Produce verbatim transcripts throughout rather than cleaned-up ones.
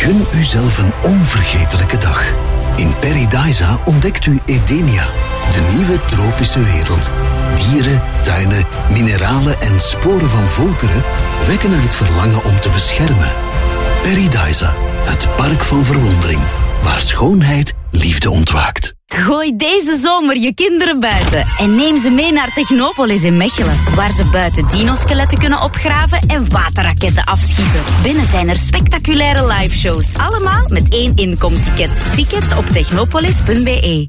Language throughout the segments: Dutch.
Gun uzelf een onvergetelijke dag. In Paradisa ontdekt u Edenia, de nieuwe tropische wereld. Dieren, tuinen, mineralen en sporen van volkeren wekken er het verlangen om te beschermen. Paradisa, het park van verwondering, waar schoonheid liefde ontwaakt. Gooi deze zomer je kinderen buiten en neem ze mee naar Technopolis in Mechelen, waar ze buiten dinoskeletten kunnen opgraven en waterraketten afschieten. Binnen zijn er spectaculaire liveshows, allemaal met één inkomticket. Tickets op technopolis punt b e.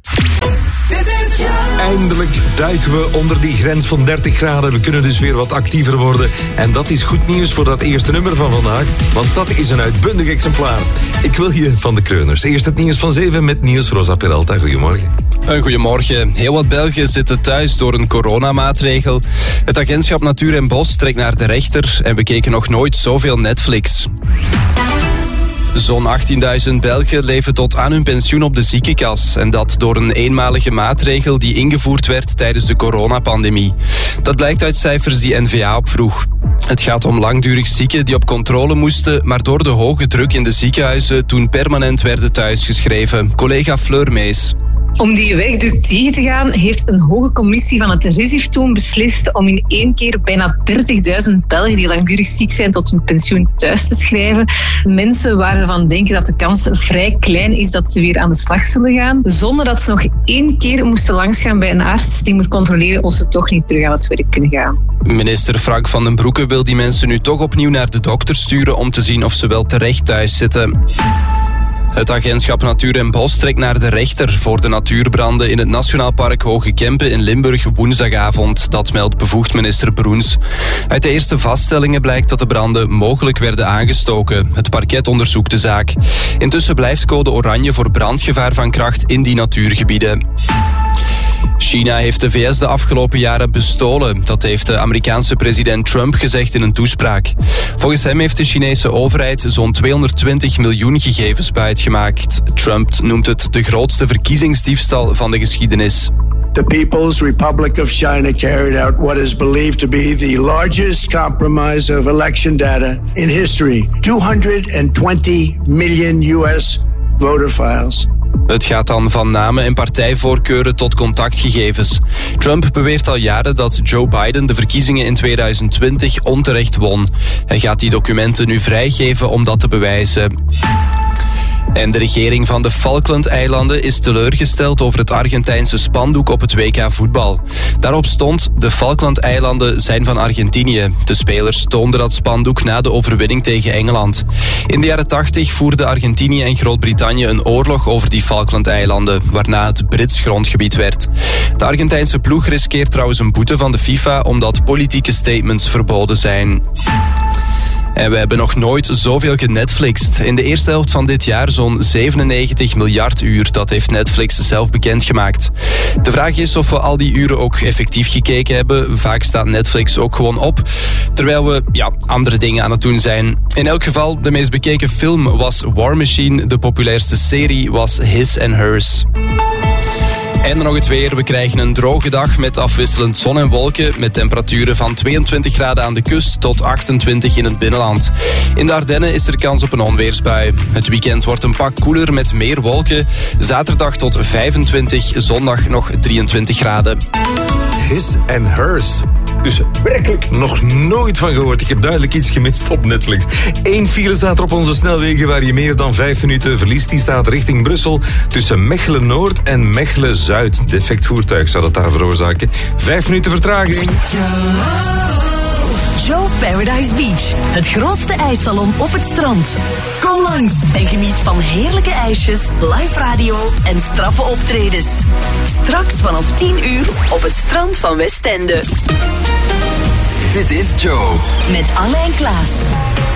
Eindelijk duiken we onder die grens van dertig graden. We kunnen dus weer wat actiever worden. En dat is goed nieuws voor dat eerste nummer van vandaag, want dat is een uitbundig exemplaar. Ik wil je van de Kreuners. Eerst het nieuws van zeven met Niels Rosa Peralta. Goedemorgen. Een goedemorgen. Heel wat Belgen zitten thuis door een coronamaatregel. Het agentschap Natuur en Bos trekt naar de rechter en we keken nog nooit zoveel Netflix. Zo'n achttienduizend Belgen leven tot aan hun pensioen op de ziekenkas. En dat door een eenmalige maatregel die ingevoerd werd tijdens de coronapandemie. Dat blijkt uit cijfers die N V A opvroeg. Het gaat om langdurig zieken die op controle moesten, maar door de hoge druk in de ziekenhuizen toen permanent werden thuisgeschreven. Collega Fleur Mees. Om die wegdruk tegen te gaan, heeft een hoge commissie van het R I S I F toen beslist om in één keer bijna dertigduizend Belgen die langdurig ziek zijn tot hun pensioen thuis te schrijven. Mensen waar ze van denken dat de kans vrij klein is dat ze weer aan de slag zullen gaan, zonder dat ze nog één keer moesten langsgaan bij een arts die moet controleren of ze toch niet terug aan het werk kunnen gaan. Minister Frank van den Broeke wil die mensen nu toch opnieuw naar de dokter sturen om te zien of ze wel terecht thuis zitten. Het agentschap Natuur en Bos trekt naar de rechter voor de natuurbranden in het Nationaal Park Hoge Kempen in Limburg woensdagavond. Dat meldt bevoegd minister Broens. Uit de eerste vaststellingen blijkt dat de branden mogelijk werden aangestoken. Het parket onderzoekt de zaak. Intussen blijft code oranje voor brandgevaar van kracht in die natuurgebieden. China heeft de V S de afgelopen jaren bestolen. Dat heeft de Amerikaanse president Trump gezegd in een toespraak. Volgens hem heeft de Chinese overheid zo'n tweehonderdtwintig miljoen gegevens buitgemaakt. Trump noemt het de grootste verkiezingsdiefstal van de geschiedenis. The People's Republic of China carried out what is believed to be the largest compromise of election data in history. two hundred twenty million U S voter files. Het gaat dan van namen en partijvoorkeuren tot contactgegevens. Trump beweert al jaren dat Joe Biden de verkiezingen in tweeduizend twintig onterecht won. Hij gaat die documenten nu vrijgeven om dat te bewijzen. En de regering van de Falklandeilanden is teleurgesteld over het Argentijnse spandoek op het W K voetbal. Daarop stond: de Falklandeilanden zijn van Argentinië. De spelers toonden dat spandoek na de overwinning tegen Engeland. In de jaren tachtig voerden Argentinië en Groot-Brittannië een oorlog over die Falklandeilanden, waarna het Brits grondgebied werd. De Argentijnse ploeg riskeert trouwens een boete van de FIFA omdat politieke statements verboden zijn. En we hebben nog nooit zoveel genetflixt. In de eerste helft van dit jaar zo'n zevenennegentig miljard uur. Dat heeft Netflix zelf bekendgemaakt. De vraag is of we al die uren ook effectief gekeken hebben. Vaak staat Netflix ook gewoon op, terwijl we ja, andere dingen aan het doen zijn. In elk geval, de meest bekeken film was War Machine. De populairste serie was His and Hers. En dan nog het weer. We krijgen een droge dag met afwisselend zon en wolken, met temperaturen van tweeëntwintig graden aan de kust tot achtentwintig in het binnenland. In de Ardennen is er kans op een onweersbui. Het weekend wordt een pak koeler met meer wolken. Zaterdag tot vijfentwintig, zondag nog drieëntwintig graden. His and Hers. Dus werkelijk nog nooit van gehoord. Ik heb duidelijk iets gemist op Netflix. Eén file staat er op onze snelwegen waar je meer dan vijf minuten verliest. Die staat richting Brussel tussen Mechelen-Noord en Mechelen-Zuid. Defect voertuig zou dat daar veroorzaken. Vijf minuten vertraging. Joe Paradise Beach, het grootste ijssalon op het strand. Kom langs en geniet van heerlijke ijsjes, live radio en straffe optredens. Straks vanaf tien uur op het strand van Westende. Dit is Joe. Met Anne en Klaas.